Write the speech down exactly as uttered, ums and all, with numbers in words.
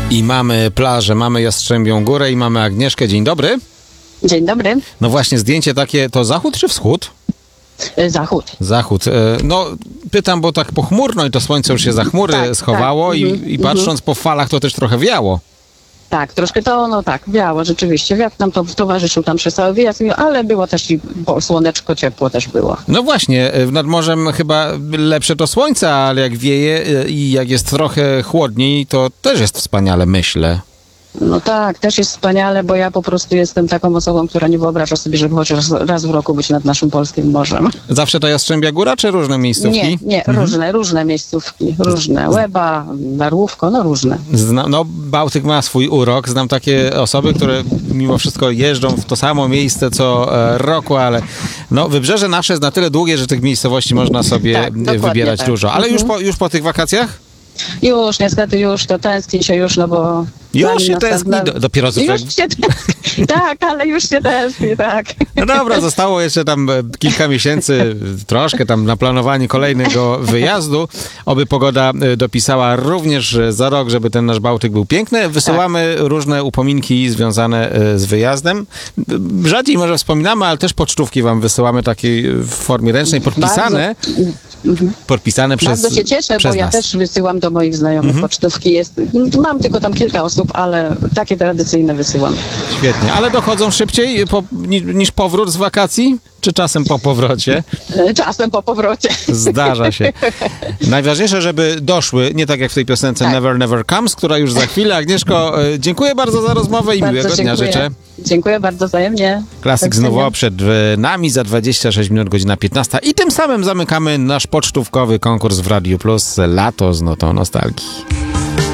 I mamy plażę, mamy Jastrzębią Górę i mamy Agnieszkę. Dzień dobry. Dzień dobry. No właśnie, zdjęcie takie, to zachód czy wschód? Zachód. Zachód. No, pytam, bo tak pochmurno i to słońce już się za chmury tak, schowało tak. i, Mhm, i patrząc po falach to też trochę wiało. Tak, troszkę to, no tak, wiało rzeczywiście. Wiatr nam to towarzyszył tam przez cały wyjazd, ale było też i bo słoneczko, ciepło też było. No właśnie, nad morzem chyba lepsze to słońce, ale jak wieje i jak jest trochę chłodniej, to też jest wspaniale, myślę. No tak, też jest wspaniale, bo ja po prostu jestem taką osobą, która nie wyobraża sobie, żeby chociaż raz w roku być nad naszym polskim morzem. Zawsze to Jastrzębia Góra, czy różne miejscówki? Nie, nie, mhm. różne, różne miejscówki, różne. Łeba, Darłówko, no różne. Zna, no Bałtyk ma swój urok. Znam takie osoby, które mimo wszystko jeżdżą w to samo miejsce co e, roku, ale no wybrzeże nasze jest na tyle długie, że tych miejscowości można sobie tak, wybierać tak. dużo. Ale mhm. już, po, już po tych wakacjach? Już, niestety już, to tęskni się już, no bo... Już się tęskni, do, dopiero co... Już się tęskni, tak, ale już się tęskni, tak. No dobra, zostało jeszcze tam kilka miesięcy, troszkę tam na planowanie kolejnego wyjazdu. Oby pogoda dopisała również za rok, żeby ten nasz Bałtyk był piękny. Wysyłamy tak. różne upominki związane z wyjazdem. Rzadziej może wspominamy, ale też pocztówki wam wysyłamy takiej w formie ręcznej, podpisane. Bardzo... Podpisane przez Bardzo się cieszę, przez bo ja nas. też wysyłam do moich znajomych mhm. pocztówki. Jest, mam tylko tam kilka osób, ale takie tradycyjne wysyłam. Świetnie, ale dochodzą szybciej po, niż powrót z wakacji? Czy czasem po powrocie? Czasem po powrocie. Zdarza się. Najważniejsze, żeby doszły, nie tak jak w tej piosence tak. Never Never Comes, która już za chwilę. Agnieszko, dziękuję bardzo za rozmowę i bardzo miłego dziękuję. dnia życzę. Dziękuję bardzo wzajemnie. Klasyk znowu przed nami za dwadzieścia sześć minut, godzina piętnasta. I tym samym zamykamy nasz pocztówkowy konkurs w Radiu Plus. Lato z notą nostalgii.